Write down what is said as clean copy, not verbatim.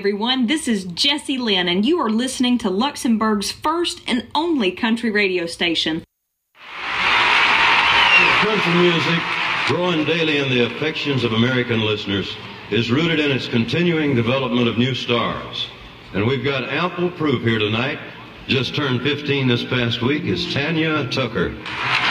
everyone. This is Jessie Lynn, and you are listening to Luxembourg's first and only country radio station. Country music, growing daily in the affections of American listeners, is rooted in its continuing development of new stars. And we've got ample proof here tonight. Just turned 15 this past week is Tanya Tucker.